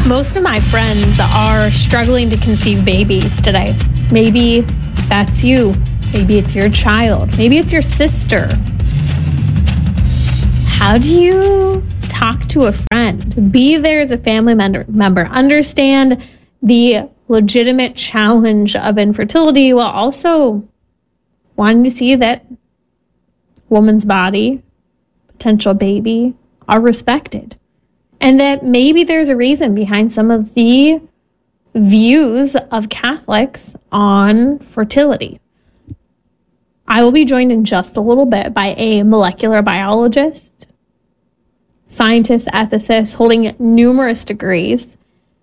Most of my friends are struggling to conceive babies today. Maybe that's you. Maybe it's your child. Maybe it's your sister. How do you talk to a friend? Be there as a family member. Understand the legitimate challenge of infertility while also wanting to see that woman's body, potential baby, are respected. And that maybe there's a reason behind some of the views of Catholics on fertility. I will be joined in just a little bit by a molecular biologist, scientist, ethicist, holding numerous degrees,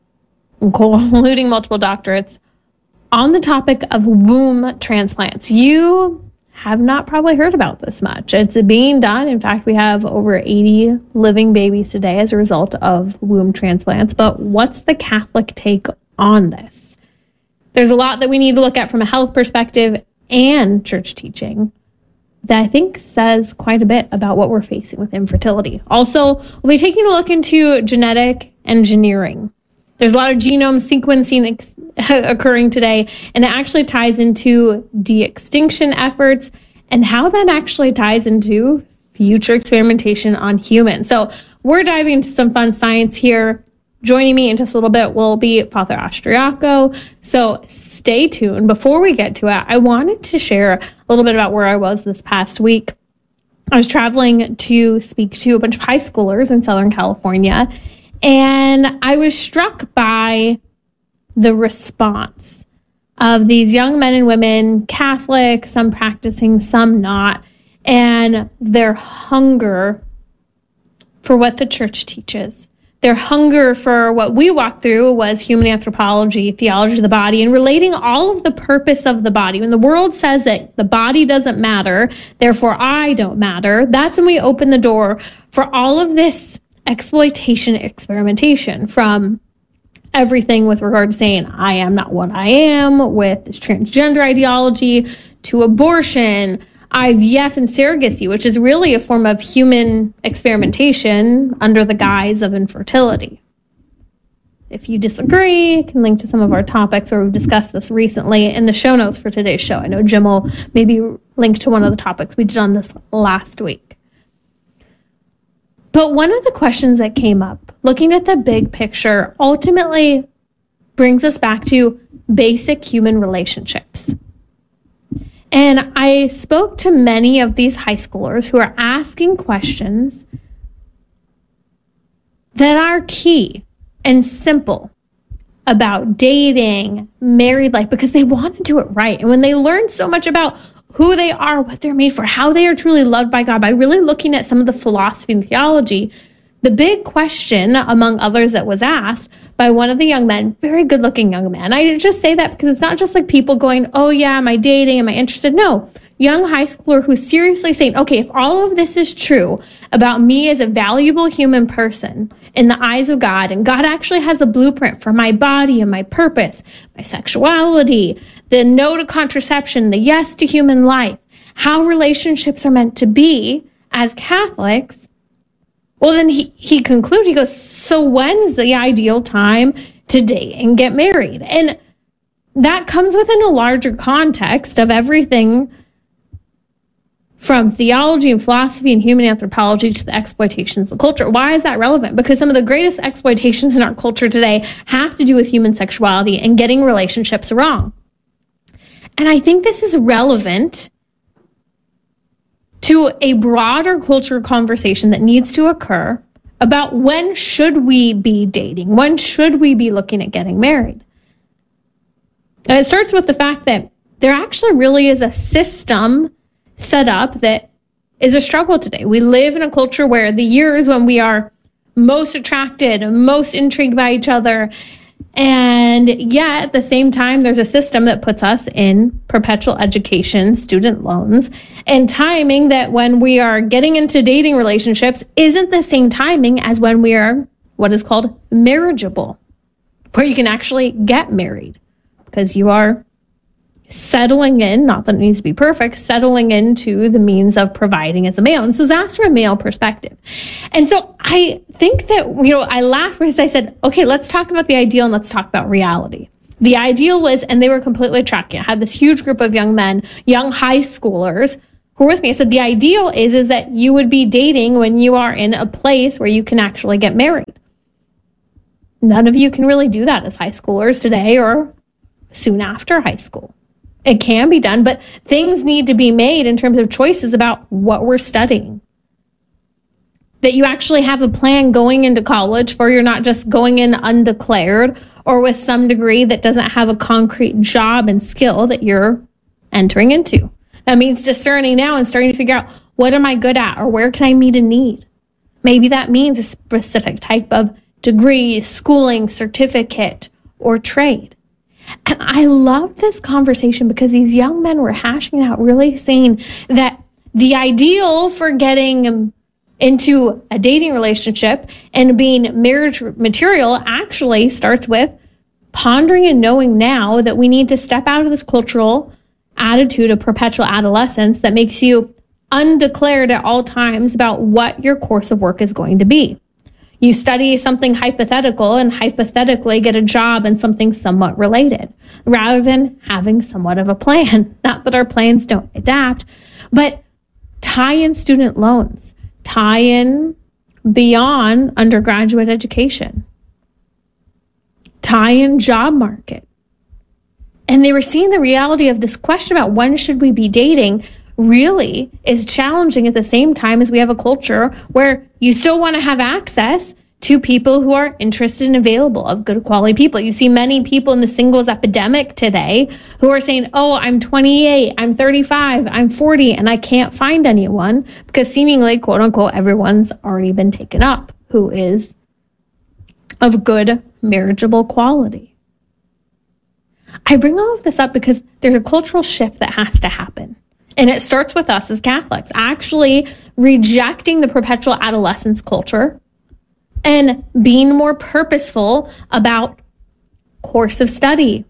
including multiple doctorates, on the topic of womb transplants. You have not probably heard about this much. It's being done. In fact, we have over 80 living babies today as a result of womb transplants. But what's the Catholic take on this? There's a lot that we need to look at from a health perspective and church teaching that I think says quite a bit about what we're facing with infertility. Also, we'll be taking a look into genetic engineering. There's a lot of genome sequencing occurring today, and it actually ties into de-extinction efforts and how that actually ties into future experimentation on humans. So we're diving into some fun science here. Joining me in just a little bit will be Father Austriaco. So stay tuned. Before we get to it, I wanted to share a little bit about where I was this past week. I was traveling to speak to a bunch of high schoolers in Southern California, and I was struck by the response of these young men and women, Catholic, some practicing, some not, and their hunger for what the church teaches. Their hunger for what we walked through was human anthropology, theology of the body, and relating all of the purpose of the body. When the world says that the body doesn't matter, therefore I don't matter, that's when we open the door for all of this exploitation, experimentation, from everything with regard to saying I am not what I am, with this transgender ideology, to abortion, IVF, and surrogacy, which is really a form of human experimentation under the guise of infertility. If you disagree, you can link to some of our topics where we've discussed this recently in the show notes for today's show. I know Jim will maybe link to one of the topics we did on this last week. But one of the questions that came up, looking at the big picture, ultimately brings us back to basic human relationships. And I spoke to many of these high schoolers who are asking questions that are key and simple about dating, married life, because they want to do it right. And when they learn so much about who they are, what they're made for, how they are truly loved by God, by really looking at some of the philosophy and theology, the big question, among others, that was asked by one of the young men, very good-looking young man. I just say that because it's not just like people going, oh yeah, am I dating? Am I interested? No. Young high schooler who's seriously saying, okay, if all of this is true about me as a valuable human person in the eyes of God, and God actually has a blueprint for my body and my purpose, my sexuality, the no to contraception, the yes to human life, how relationships are meant to be as Catholics, well, then he concluded, he goes, so when's the ideal time to date and get married? And that comes within a larger context of everything from theology and philosophy and human anthropology to the exploitations of culture. Why is that relevant? Because some of the greatest exploitations in our culture today have to do with human sexuality and getting relationships wrong. And I think this is relevant to a broader cultural conversation that needs to occur about when should we be dating? When should we be looking at getting married? And it starts with the fact that there actually really is a system set up that is a struggle today. We live in a culture where the years when we are most attracted, most intrigued by each other, and yet at the same time, there's a system that puts us in perpetual education, student loans, and timing that when we are getting into dating relationships isn't the same timing as when we are what is called marriageable, where you can actually get married because you are settling in, not that it needs to be perfect, settling into the means of providing as a male. And this was asked from a male perspective. And so I think that, I laughed because I said, okay, let's talk about the ideal and let's talk about reality. The ideal was, and they were completely tracking. I had this huge group of young men, young high schoolers who were with me. I said, the ideal is that you would be dating when you are in a place where you can actually get married. None of you can really do that as high schoolers today or soon after high school. It can be done, but things need to be made in terms of choices about what we're studying. That you actually have a plan going into college for you're not just going in undeclared or with some degree that doesn't have a concrete job and skill that you're entering into. That means discerning now and starting to figure out, what am I good at, or where can I meet a need? Maybe that means a specific type of degree, schooling, certificate, or trade. And I love this conversation because these young men were hashing out, really saying that the ideal for getting into a dating relationship and being marriage material actually starts with pondering and knowing now that we need to step out of this cultural attitude of perpetual adolescence that makes you undeclared at all times about what your course of work is going to be. You study something hypothetical and hypothetically get a job in something somewhat related, rather than having somewhat of a plan. Not that our plans don't adapt, but tie in student loans, tie in beyond undergraduate education, tie in job market. And they were seeing the reality of this question about when should we be dating really is challenging at the same time as we have a culture where you still want to have access to people who are interested and available of good quality people. You see many people in the singles epidemic today who are saying, oh, I'm 28, I'm 35, I'm 40, and I can't find anyone because seemingly, quote unquote, everyone's already been taken up who is of good marriageable quality. I bring all of this up because there's a cultural shift that has to happen. And it starts with us as Catholics, actually rejecting the perpetual adolescence culture and being more purposeful about course of study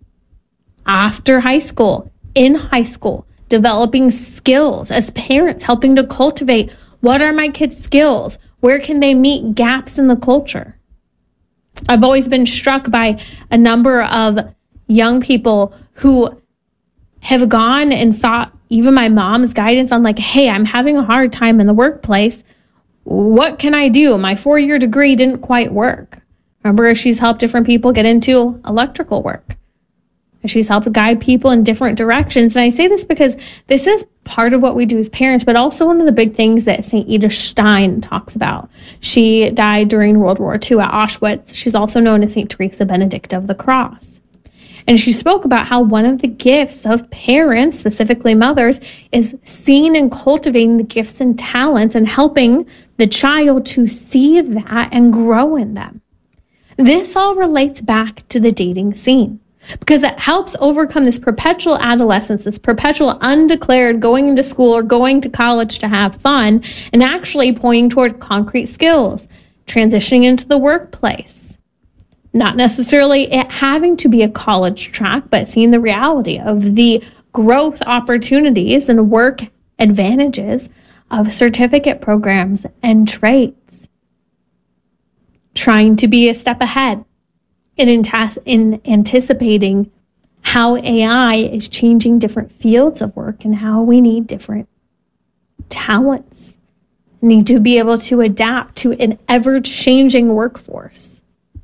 after high school, in high school, developing skills as parents, helping to cultivate what are my kids' skills? Where can they meet gaps in the culture? I've always been struck by a number of young people who have gone and sought even my mom's guidance on like, hey, I'm having a hard time in the workplace. What can I do? My 4-year degree didn't quite work. Remember, she's helped different people get into electrical work. She's helped guide people in different directions. And I say this because this is part of what we do as parents, but also one of the big things that St. Edith Stein talks about. She died during World War II at Auschwitz. She's also known as St. Teresa Benedicta of the Cross. And she spoke about how one of the gifts of parents, specifically mothers, is seeing and cultivating the gifts and talents and helping the child to see that and grow in them. This all relates back to the dating scene because it helps overcome this perpetual adolescence, this perpetual undeclared going into school or going to college to have fun, and actually pointing toward concrete skills, transitioning into the workplace. Not necessarily it having to be a college track, but seeing the reality of the growth opportunities and work advantages of certificate programs and trades. Trying to be a step ahead in anticipating how AI is changing different fields of work and how we need different talents. Need to be able to adapt to an ever-changing workforce.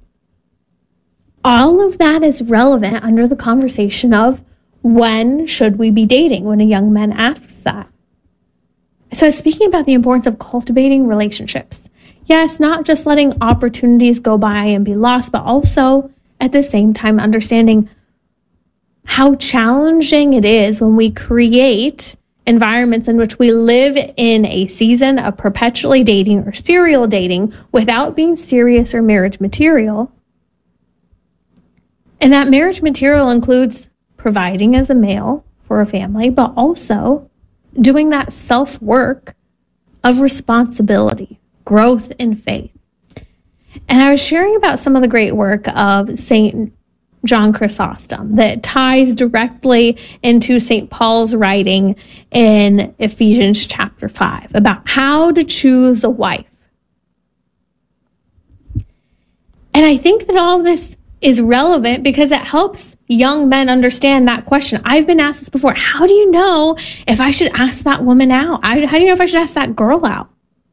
All of that is relevant under the conversation of when should we be dating when a young man asks that. So speaking about the importance of cultivating relationships. Yes, not just letting opportunities go by and be lost, but also at the same time understanding how challenging it is when we create environments in which we live in a season of perpetually dating or serial dating without being serious or marriage material. And that marriage material includes providing as a male for a family, but also doing that self-work of responsibility, growth in faith. And I was sharing about some of the great work of St. John Chrysostom that ties directly into St. Paul's writing in Ephesians chapter 5 about how to choose a wife. And I think that all of this is relevant because it helps young men understand that question. I've been asked this before. How do you know if I should ask that woman out? How do you know if I should ask that girl out?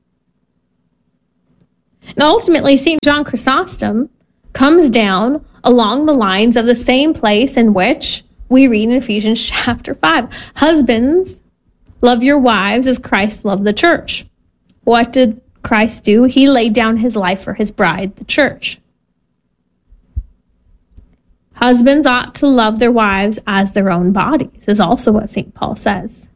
And ultimately, St. John Chrysostom comes down along the lines of the same place in which we read in Ephesians chapter 5. Husbands, love your wives as Christ loved the church. What did Christ do? He laid down his life for his bride, the church. Husbands ought to love their wives as their own bodies, is also what St. Paul says.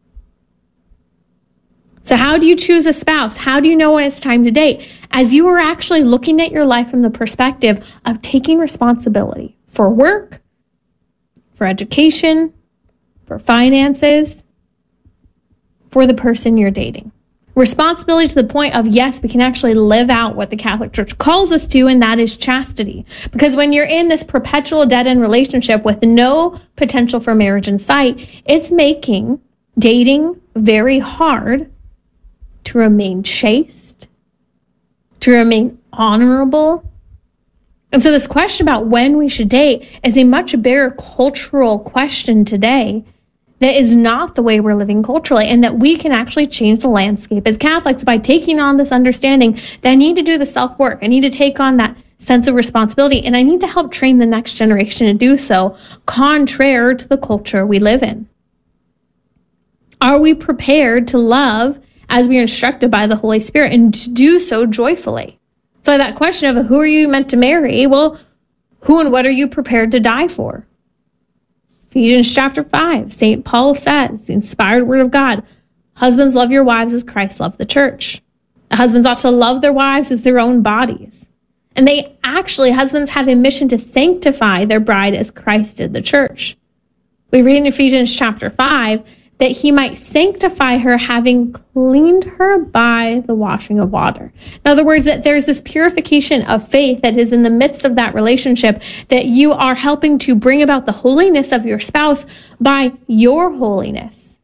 So how do you choose a spouse? How do you know when it's time to date? As you are actually looking at your life from the perspective of taking responsibility for work, for education, for finances, for the person you're dating. Responsibility to the point of, yes, we can actually live out what the Catholic Church calls us to, and that is chastity. Because when you're in this perpetual dead-end relationship with no potential for marriage in sight, it's making dating very hard to remain chaste, to remain honorable. And so this question about when we should date is a much bigger cultural question today that is not the way we're living culturally, and that we can actually change the landscape as Catholics by taking on this understanding that I need to do the self-work. I need to take on that sense of responsibility, and I need to help train the next generation to do so, contrary to the culture we live in. Are we prepared to love as we are instructed by the Holy Spirit and to do so joyfully? So that question of who are you meant to marry? Well, who and what are you prepared to die for? Ephesians chapter 5, St. Paul says, the inspired word of God, husbands, love your wives as Christ loved the church. The husbands ought to love their wives as their own bodies. And husbands have a mission to sanctify their bride as Christ did the church. We read in Ephesians chapter 5 that he might sanctify her, having cleaned her by the washing of water. In other words, that there's this purification of faith that is in the midst of that relationship, that you are helping to bring about the holiness of your spouse by your holiness.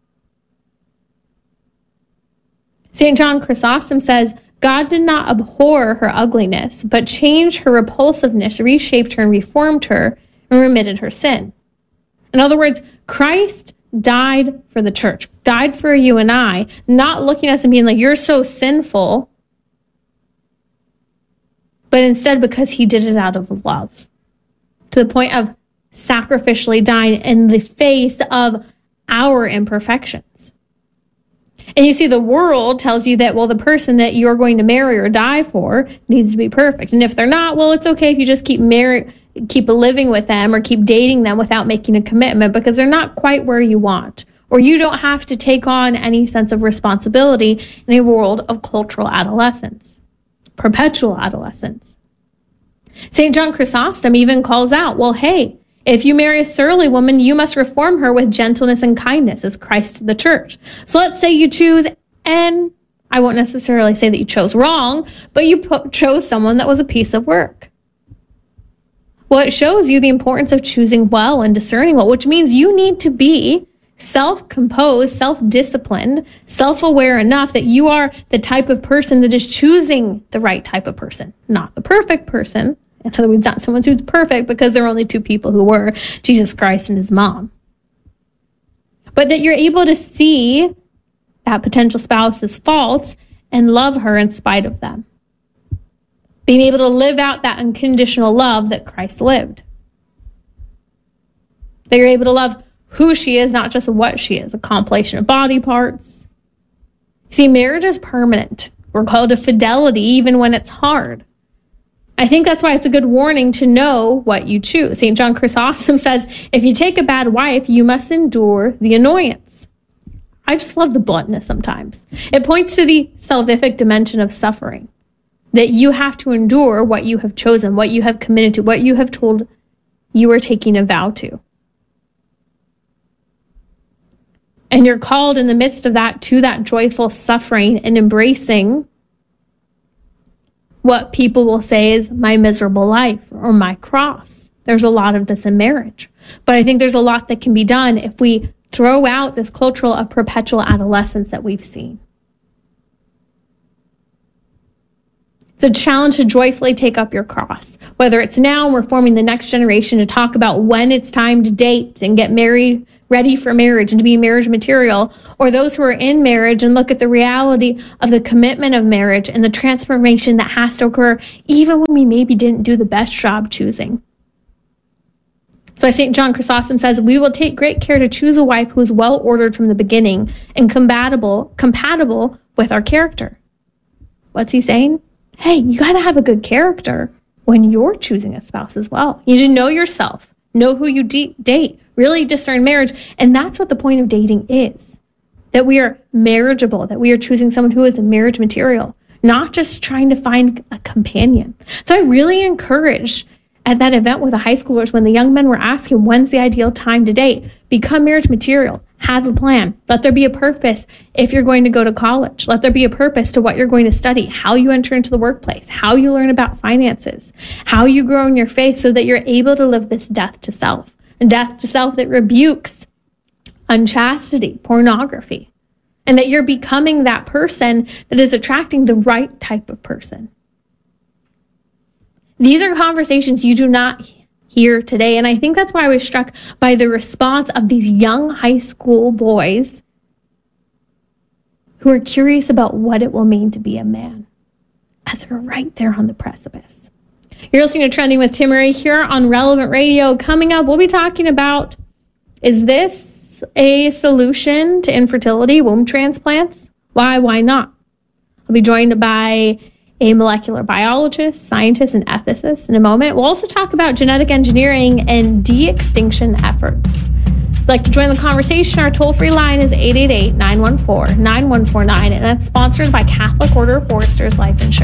St. John Chrysostom says, God did not abhor her ugliness, but changed her repulsiveness, reshaped her and reformed her, and remitted her sin. In other words, Christ died for the church, died for you and I, not looking at us and being like, you're so sinful, but instead because he did it out of love, to the point of sacrificially dying in the face of our imperfections. And you see, the world tells you that, well, the person that you're going to marry or die for needs to be perfect. And if they're not, well, it's okay if you just keep living with them or keep dating them without making a commitment, because they're not quite where you want. Or you don't have to take on any sense of responsibility in a world of cultural adolescence, perpetual adolescence. St. John Chrysostom even calls out, well, hey, if you marry a surly woman, you must reform her with gentleness and kindness as Christ to the church. So let's say you choose, and I won't necessarily say that you chose wrong, but you chose someone that was a piece of work. Well, it shows you the importance of choosing well and discerning well, which means you need to be self-composed, self-disciplined, self-aware enough that you are the type of person that is choosing the right type of person, not the perfect person. In other words, not someone who's perfect, because there are only two people who were, Jesus Christ and his mom. But that you're able to see that potential spouse's faults and love her in spite of them. Being able to live out that unconditional love that Christ lived. That you're able to love who she is, not just what she is, a compilation of body parts. See, marriage is permanent. We're called to fidelity even when it's hard. I think that's why it's a good warning to know what you choose. St. John Chrysostom says, if you take a bad wife, you must endure the annoyance. I just love the bluntness sometimes. It points to the salvific dimension of suffering, that you have to endure what you have chosen, what you have committed to, what you have told you are taking a vow to. And you're called in the midst of that to that joyful suffering and embracing what people will say is my miserable life or my cross. there's a lot of this in marriage. But I think there's a lot that can be done if we throw out this culture of perpetual adolescence that we've seen. It's a challenge to joyfully take up your cross. Whether it's now and we're forming the next generation to talk about when it's time to date and get married, ready for marriage and to be marriage material, or those who are in marriage and look at the reality of the commitment of marriage and the transformation that has to occur even when we maybe didn't do the best job choosing. So St. John Chrysostom says, we will take great care to choose a wife who is well ordered from the beginning and compatible with our character. What's he saying? Hey, you got to have a good character when you're choosing a spouse as well. You need to know yourself, know who you date, really discern marriage. And that's what the point of dating is, that we are marriageable, that we are choosing someone who is a marriage material, not just trying to find a companion. So I really encourage at that event with the high schoolers, when the young men were asking, when's the ideal time to date? Become marriage material. Have a plan. Let there be a purpose if you're going to go to college. Let there be a purpose to what you're going to study, how you enter into the workplace, how you learn about finances, how you grow in your faith so that you're able to live this death to self. And death to self that rebukes unchastity, pornography, and that you're becoming that person that is attracting the right type of person. These are conversations you do not hear today. And I think that's why I was struck by the response of these young high school boys who are curious about what it will mean to be a man as they're right there on the precipice. You're listening to Trending with Timmerie here on Relevant Radio. Coming up, we'll be talking about, is this a solution to infertility, womb transplants? Why not? I'll be joined by a molecular biologist, scientist, and ethicist in a moment. We'll also talk about genetic engineering and de-extinction efforts. If you'd like to join the conversation, our toll-free line is 888-914-9149, and that's sponsored by Catholic Order of Foresters Life Insurance.